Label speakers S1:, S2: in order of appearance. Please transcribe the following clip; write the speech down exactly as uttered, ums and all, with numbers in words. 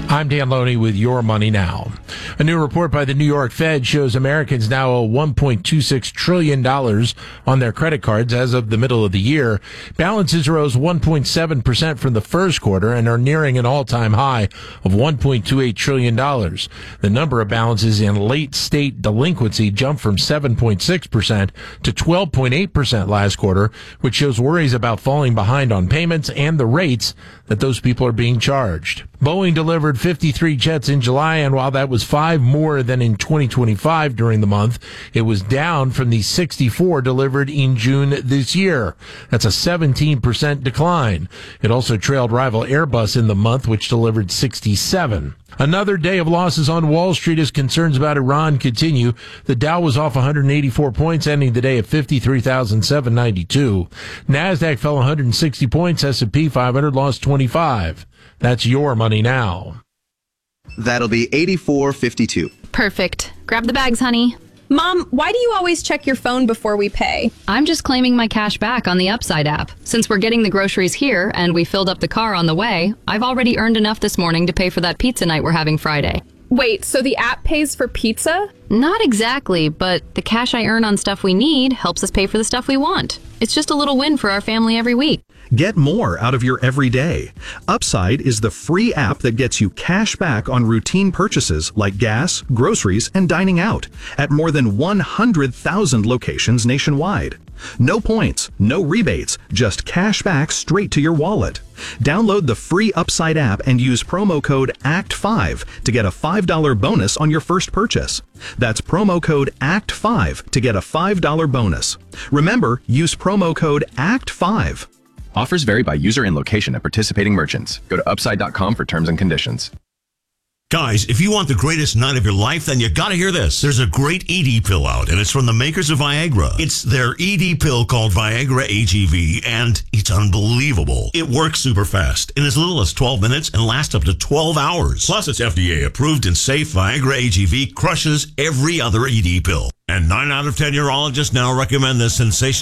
S1: I'm Dan Loney with Your Money Now. A new report by the New York Fed shows Americans now owe one point two six trillion dollars on their credit cards as of the middle of the year. Balances rose one point seven percent from the first quarter and are nearing an all-time high of one point two eight trillion dollars. The number of balances in late-state delinquency jumped from seven point six percent to twelve point eight percent last quarter, which shows worries about falling behind on payments and the rates that those people are being charged. Boeing delivered fifty-three jets in July, and while that was five more than in twenty twenty-five during the month, it was down from the sixty-four delivered in June this year. That's a seventeen percent decline. It also trailed rival Airbus in the month, which delivered sixty-seven. Another day of losses on Wall Street as concerns about Iran continue. The Dow was off one hundred eighty-four points, ending the day at fifty-three thousand seven hundred ninety-two. NASDAQ fell one hundred sixty points. S and P five hundred lost twenty-five. That's Your Money Now.
S2: That'll be eighty-four fifty-two.
S3: Perfect. Grab the bags, honey.
S4: Mom, why do you always check your phone before we pay?
S3: I'm just claiming my cash back on the Upside app. Since we're getting the groceries here and we filled up the car on the way, I've already earned enough this morning to pay for that pizza night we're having Friday.
S4: Wait, so the app pays for pizza?
S3: Not exactly, but the cash I earn on stuff we need helps us pay for the stuff we want. It's just a little win for our family every week.
S5: Get more out of your everyday. Upside is the free app that gets you cash back on routine purchases like gas, groceries, and dining out at more than one hundred thousand locations nationwide. No points, no rebates, just cash back straight to your wallet. Download the free Upside app and use promo code A C T five to get a five dollars bonus on your first purchase. That's promo code A C T five to get a five dollars bonus. Remember, use promo code A C T five.
S6: Offers vary by user and location at participating merchants. Go to upside dot com for terms and conditions.
S7: Guys, if you want the greatest night of your life, then you gotta hear this. There's a great E D pill out, and it's from the makers of Viagra. It's their E D pill called Viagra A G V, and it's unbelievable. It works super fast, in as little as twelve minutes, and lasts up to twelve hours. Plus, it's F D A approved and safe. Viagra A G V crushes every other E D pill. And nine out of ten urologists now recommend this sensation